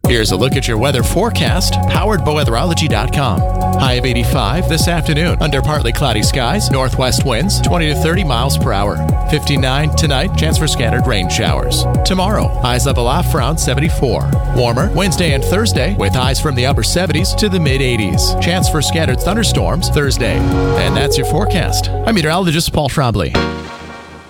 Here's a look at your weather forecast, powered by weatherology.com. High of 85 this afternoon, under partly cloudy skies, northwest winds 20 to 30 miles per hour. 59 tonight, chance for scattered rain showers. Tomorrow, highs level off around 74. Warmer Wednesday and Thursday, with highs from the upper 70s to the mid 80s. Chance for scattered thunderstorms Thursday. And that's your forecast. I'm meteorologist Paul Trombley.